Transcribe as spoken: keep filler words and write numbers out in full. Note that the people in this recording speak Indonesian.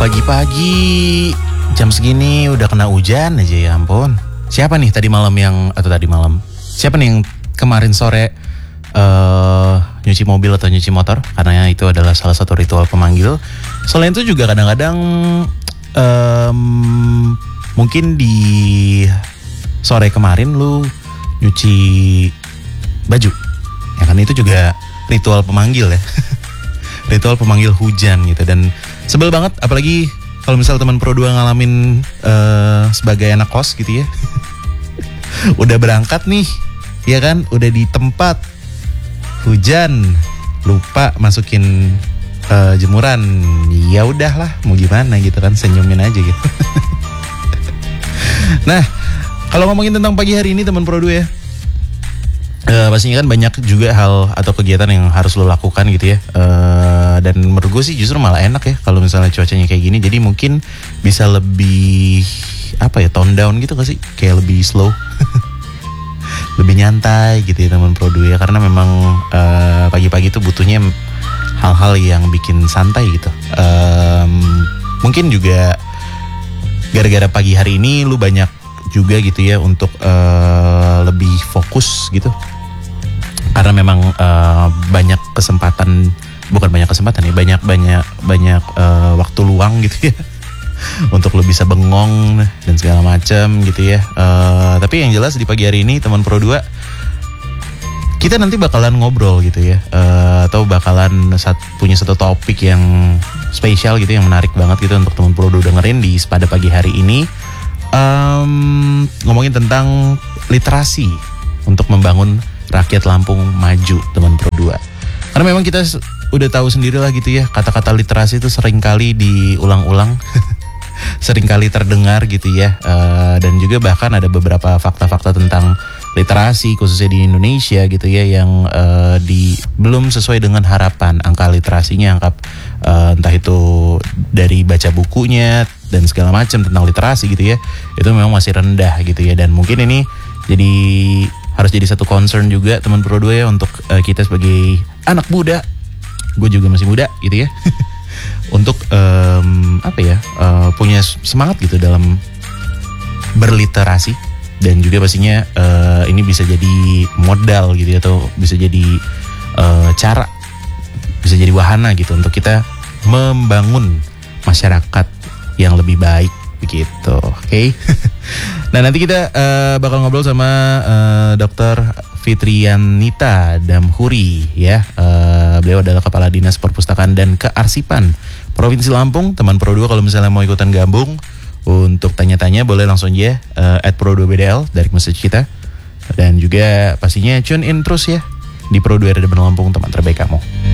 Pagi-pagi jam segini udah kena hujan aja, ya ampun. Siapa nih tadi malam yang atau tadi malam? Siapa nih yang kemarin sore uh, nyuci mobil atau nyuci motor? Karena itu adalah salah satu ritual pemanggil. Selain itu juga kadang-kadang um, mungkin di sore kemarin lu nyuci baju. Ya kan itu juga ritual pemanggil ya. Ritual pemanggil hujan gitu. Dan sebel banget apalagi kalau misal teman Pro dua ngalamin uh, sebagai anak kos gitu ya. Udah berangkat nih, ya kan, udah di tempat hujan, lupa masukin uh, jemuran. Ya udahlah, mau gimana gitu kan, senyumin aja gitu. Nah, kalau ngomongin tentang pagi hari ini teman Pro dua ya, Uh, pastinya kan banyak juga hal atau kegiatan yang harus lo lakukan gitu ya, uh, dan menurut gue sih justru malah enak ya kalau misalnya cuacanya kayak gini. Jadi mungkin bisa lebih apa ya, tone down gitu gak sih, kayak lebih slow. Lebih nyantai gitu ya teman Pro dua ya, karena memang uh, pagi-pagi itu butuhnya hal-hal yang bikin santai gitu. Um, mungkin juga gara-gara pagi hari ini lu banyak juga gitu ya untuk uh, lebih fokus gitu. Karena memang uh, banyak kesempatan, bukan banyak kesempatan ya, banyak banyak banyak uh, waktu luang gitu ya, untuk lo bisa bengong dan segala macam gitu ya. Uh, tapi yang jelas di pagi hari ini teman Pro dua, kita nanti bakalan ngobrol gitu ya, uh, atau bakalan sat, punya satu topik yang spesial gitu, yang menarik banget gitu untuk teman Pro dua dengerin di pada pagi hari ini. Um, ngomongin tentang literasi untuk membangun rakyat Lampung maju teman Pro dua. Karena memang kita udah tahu sendiri lah gitu ya, kata-kata literasi itu seringkali diulang-ulang, seringkali terdengar gitu ya, uh, dan juga bahkan ada beberapa fakta-fakta tentang literasi khususnya di Indonesia gitu ya, yang uh, di belum sesuai dengan harapan. Angka literasinya, angka uh, entah itu dari baca bukunya dan segala macam tentang literasi gitu ya, itu memang masih rendah gitu ya. Dan mungkin ini jadi harus jadi satu concern juga teman Pro dua ya, untuk uh, kita sebagai anak muda, gue juga masih muda gitu ya, untuk um, apa ya, uh, punya semangat gitu dalam berliterasi. Dan juga pastinya uh, ini bisa jadi modal gitu ya, atau bisa jadi uh, cara, bisa jadi wahana gitu untuk kita membangun masyarakat yang lebih baik begitu. Oke. Okay? Nah, nanti kita uh, bakal ngobrol sama uh, dokter Fitrianita Damhuri ya. Uh, beliau adalah Kepala Dinas Perpustakaan dan Kearsipan Provinsi Lampung. Teman Pro dua kalau misalnya mau ikutan gabung untuk tanya-tanya boleh langsung aja uh, at Pro dua B D L dari message kita. Dan juga pastinya tune in terus ya di Pro dua R D Lampung, teman terbaik kamu.